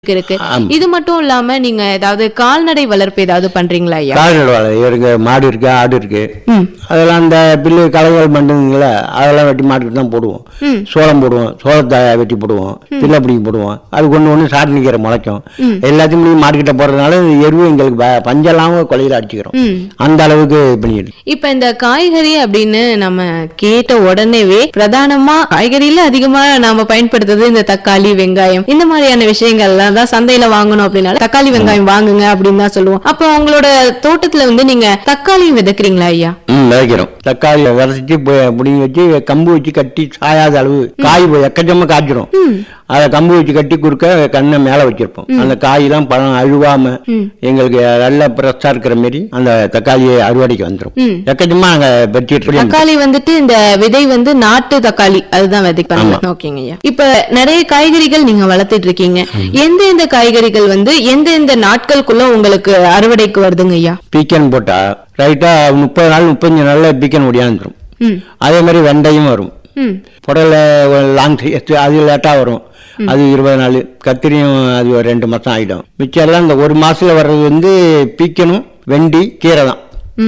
இருக்கு. இது மட்டும் இல்லாம நீங்க ஏதாவது கால்நடை வளர்ப்பு ஏதாவது பண்றீங்களா ஐயா? கால்நடை வளர்ப்பு இருக்கு, மாடு இருக்கு, ஆடு இருக்கு. அதெல்லாம் அந்த பில்லு களைகள் பண்ணுங்கள அதெல்லாம் வெட்டி மாட்டுக்கு தான் போடுவோம். சோளம் போடுவோம், சோளத்தை வெட்டி போடுவோம், பிள்ளை பிடிங்கி போடுவோம். அது ஒன்று சாட்டு நிற்கிற முளைக்கும். எல்லாத்தையும் மாட்டுக்கிட்ட போடுறதுனால எருவு எங்களுக்கு பஞ்செல்லாம் கொலையில அடிச்சுக்கிறோம். அந்த அளவுக்கு பண்ணிட்டு. இப்ப இந்த காய்கறி அப்படின்னு நம்ம கேட்ட உடனேவே பிரதானமா காய்கறியில அதிகமா நாம பயன்படுத்துறது இந்த தக்காளி, வெங்காயம், இந்த மாதிரியான விஷயங்கள்லாம் தான் சந்தையில வாங்கணும் அப்படின்னா தக்காளி வெங்காயம் வாங்குங்க அப்படின்னு தான் சொல்லுவோம். அப்ப உங்களோட தோட்டத்துல நீங்க தக்காளி விதைக்கிறீங்களா ஐயா? விதைக்கிறோம். தக்காளி விதைச்சிட்டு புடிங்கி வச்சு கம்பு வச்சு கட்டி சாயாத அளவு காய் எக்கச்சமா காய்ச்சிடும். அதை கம்பு வச்சு கட்டி குறுக்க கண்ணை மேல வச்சிருப்போம். அந்த காயெல்லாம் பழம் அழுவாம எங்களுக்கு நல்ல பிரஸ்டா இருக்கிற மாதிரி அந்த தக்காளியை அறுவடைக்கு வந்துடும். எக்கச்சமா நாங்க வெட்டிட்டு தக்காளி இந்த விதை நாட்டு தக்காளி அதுதான் விதைப்பாங்க. ஓகேங்க ஐயா. இப்ப நிறைய காய்கறிகள் நீங்க வளர்த்துட்டு இருக்கீங்க. எந்த காய்கறிகள் எந்த நாட்களுக்குள்ள உங்களுக்கு அறுவடைக்கு வருதுங்க ஐயா? பீக்கன் போட்டா ரைட்டா 30 நாள் 35 நாள்ல பீக்கன் முடியாந்துரும். அதே மாதிரி வெண்டையும் வரும். புடல லாங் அது லேட்டா வரும். அது 20 நாள். கத்திரியும் அது ஒரு 2 மாசம் ஆயிடும். மிச்சம் எல்லாம் இந்த 1 மாசத்துல வர்றது பீக்கனும் வெண்டி கீரை தான்.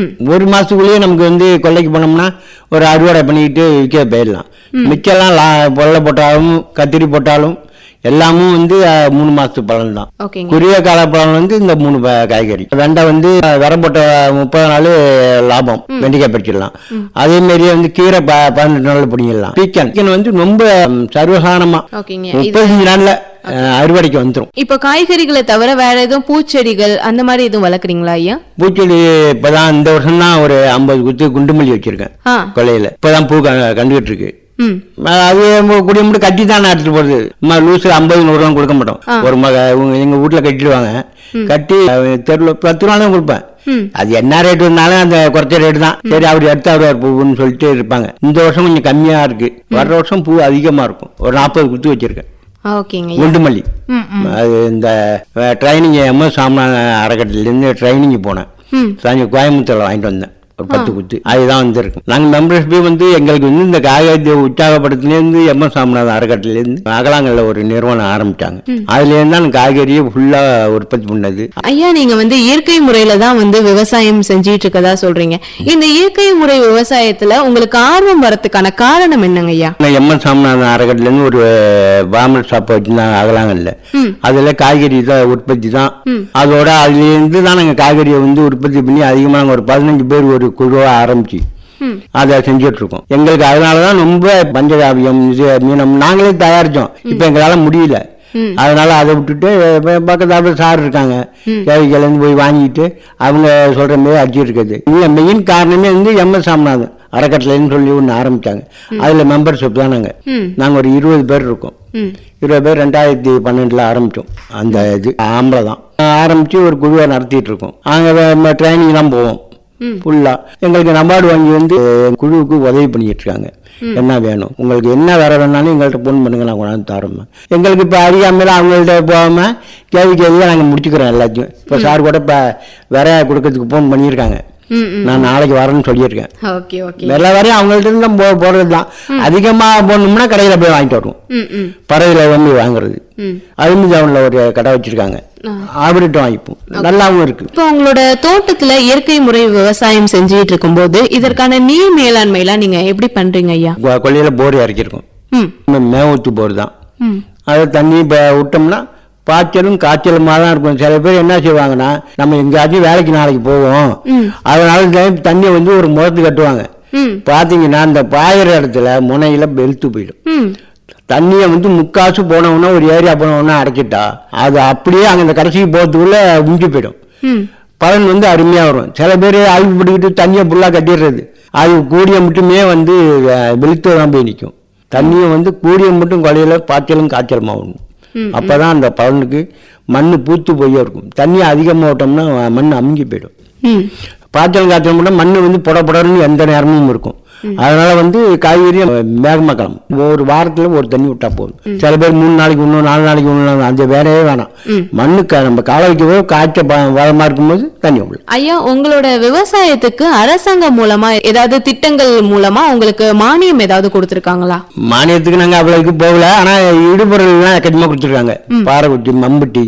1 மாசத்துக்குள்ளேயே நமக்கு கொள்ளைக்கு போனோம்னா ஒரு அறுவடை பண்ணிக்கிட்டு விற்க போயிடலாம். மிச்சம் எல்லாம் பொருளை போட்டாலும் கத்திரி போட்டாலும் எல்லாமும் 3 மாசத்து பழம் தான். குறுகிய கால பழம் இந்த 3 காய்கறி. வெண்டை வர போட்ட 30 நாள் லாபம், வெண்டைக்காய் பறிச்சிடலாம். அதே மாதிரி கீரை 18 நாள் பிடிங்கிடலாம். பீக்கன் ரொம்ப சர்வசாதாரணமா 35 நாள்ல அறுவடைக்கு வந்துடும். இப்ப காய்கறிகளை தவிர வேற எதுவும் பூச்செடிகள் அந்த மாதிரி எதுவும் வளர்க்குறீங்களா ஐயா? பூச்செடி இப்பதான் இந்த வருஷம் தான் ஒரு 50 குத்து குண்டுமல்லி வச்சிருக்கேன் கொள்ளையில. இப்பதான் பூ கண்டுகிட்டு இருக்கு. அது குடிய மட்டும் கட்டி தான் எடுத்துட்டு போறது. லூசு 50-100 கொடுக்க மாட்டோம். ஒரு எங்க வீட்டுல கட்டிடுவாங்க. கட்டி தெருல 10 ரூபா தான் கொடுப்பேன். அது என்ன ரேட் இருந்தாலும் அந்த குறைச்ச ரேட்டு தான். சரி அப்படி எடுத்தாரு பூன்னு சொல்லிட்டு இருப்பாங்க. இந்த வருஷம் கொஞ்சம் கம்மியா இருக்கு. வர்ற வருஷம் பூ அதிகமா இருக்கும். ஒரு 40 குத்து வச்சிருக்கேன் குண்டுமல்லி. அது இந்த ட்ரைனிங் எம்எஸ் சாமன் அறக்கட்டளையிலேருந்து ட்ரைனிங் போனேன். கோயம்புத்தூர்ல வாங்கிட்டு வந்தேன் ஒரு 10 குத்து. அதுதான் வந்திருக்கு. நாங்க மெம்பர்ஷிப் எங்களுக்கு இந்த காய்கறி உற்சாகப்படுத்திலேருந்து எம்எஸ் சாமிநாதன் அறக்கட்டளையிலேருந்து அகலாங்கல்ல ஒரு நிறுவனம் ஆரம்பிச்சாங்க. அதுல இருந்து தான் காய்கறியை ஃபுல்லா உற்பத்தி பண்ணது. ஐயா நீங்க இயற்கை முறையில தான் விவசாயம் செஞ்சிட்டு இருக்கதா சொல்றீங்க. இந்த இயற்கை முறை விவசாயத்துல உங்களுக்கு ஆர்வம் வரதுக்கான காரணம் என்னங்க ஐயா? எம்எஸ் சாமிநாதன் அறக்கட்டளையிலேருந்து ஒரு பாமல் ஷாப் வச்சிருந்தாங்க அகலாங்கல்ல. அதுல காய்கறி தான் உற்பத்தி தான். அதோட அதுல இருந்து தான் நாங்க காய்கறியை உற்பத்தி பண்ணி அதிகமா நாங்க ஒரு 15 பேர் ஒரு குழுவா ஆரம்பிச்சு அதை செஞ்சுட்டு இருக்கோம். எங்களுக்கு அதனாலதான் ரொம்ப பஞ்சகாவியம் மீனம் நாங்களே தயாரிச்சோம். இப்ப எங்களால முடியல. அதனால அதை விட்டுட்டு பக்கத்தாப்புல சார் இருக்காங்க, கேவிகள் போய் வாங்கிட்டு அவங்க சொல்ற மாதிரி அடிச்சுட்டு இருக்குது. இந்த மெயின் காரணமே எம்எஸ் சாமிநாதன் அறக்கட்டளைன்னு சொல்லி ஒன்று ஆரம்பிச்சாங்க. அதுல மெம்பர்ஷிப் தான் நாங்க ஒரு 20 பேர் இருக்கோம். 20 பேர் 2012 ஆரம்பிச்சோம். அந்த இது ஆம்பளை தான் ஆரம்பிச்சு ஒரு குழுவை நடத்திட்டு இருக்கோம். அங்க ட்ரைனிங் தான் போவோம் ஃபுல்லா. எங்களுக்கு நம்பாடு வாங்கி குழுவுக்கு உதவி பண்ணிட்டு இருக்காங்க. என்ன வேணும் உங்களுக்கு என்ன வேற வேணாலும் எங்கள்கிட்ட போன் பண்ணுங்க, நான் கொண்டாந்து தரோம். எங்களுக்கு இப்ப அறியாமையில அவங்கள்ட்ட போகாம கேள்வியா நாங்க முடிச்சுக்கிறோம் எல்லாத்தையும். இப்ப சார் கூட இப்ப வேற கொடுக்கறதுக்கு போன் பண்ணியிருக்காங்க. நான் நாளைக்கு வரேன்னு சொல்லியிருக்கேன். எல்லா வரையும் அவங்கள்ட்ட இருந்து போறதுதான். அதிகமா போனோம்னா கடையில போய் வாங்கிட்டு வருவோம். பறவையில வாங்குறது. அருமிஜாவுல ஒரு கடை வச்சிருக்காங்க, ஆபிரிட்டு வாங்கிப்போம். நல்லாவும் இருக்கு. இப்போ உங்களோட தோட்டத்துல இயற்கை முறை விவசாயம் செஞ்சுட்டு இருக்கும் போது இதற்கான நீர் மேலாண்மை எல்லாம் நீங்க எப்படி பண்றீங்க ஐயா? கொள்ளையில போர் இறக்கிருக்கோம். மேவூத்து போர் தான். அதை தண்ணி விட்டோம்னா பாய்ச்சலும் காய்ச்சலுமா தான் இருக்கும். சில பேர் என்ன செய்வாங்கன்னா நம்ம எங்கேயாச்சும் வேலைக்கு நாளைக்கு போவோம், அதனால தண்ணியை ஒரு முகத்து கட்டுவாங்க. பாத்தீங்கன்னா இந்த பாயிற இடத்துல முனையில பெல்த்து போயிடும். தண்ணியை முக்காசு போனோம்னா ஒரு ஏரியா போனோம்னா அடைச்சிட்டா அது அப்படியே அங்க கடைசிக்கு போறதுக்குள்ள உஞ்சி போயிடும். பலன் அருமையா வரும். சில பேர் ஆய்வு பிடிக்கிட்டு தண்ணியை ஃபுல்லா கட்டிடுறது. அது கூடிய மட்டுமே வெளுத்து தான் போய் நிற்கும். தண்ணியை கூடிய மட்டும் கொலையில பாய்ச்சலும் காய்ச்சலுமா வரும். அப்பதான் அந்த பலனுக்கு மண்ணு பூத்து போய் இருக்கும். தண்ணி அதிகமா விட்டோம்னா மண் அமுங்கி போயிடும். பாய்ச்சல் காய்ச்சல் மட்டும் மண்ணு புடப்புடன்னு எந்த நேரமும் இருக்கும். அதனால காய்கறி வேகமா கிளம்பும். ஒரு வாரத்துல ஒரு தண்ணி விட்டா போதும். சில பேர் 3 நாளைக்கு ஒண்ணு 4 நாளைக்கு ஒண்ணு அந்த வேலையே வேணாம். மண்ணுக்கு நம்ம கால வைக்கவோ காய்ச்ச வளமா இருக்கும்போது தண்ணி விடும். ஐயா உங்களோட விவசாயத்துக்கு அரசாங்கம் மூலமா ஏதாவது திட்டங்கள் மூலமா உங்களுக்கு மானியம் ஏதாவது கொடுத்திருக்காங்களா? மானியத்துக்கு நாங்க அவ்வளவுக்கு போகல. ஆனா இடுபொருள் எல்லாம் கண்டிப்பா கொடுத்துருக்காங்க. பாறைக்குட்டி, மம்பட்டி,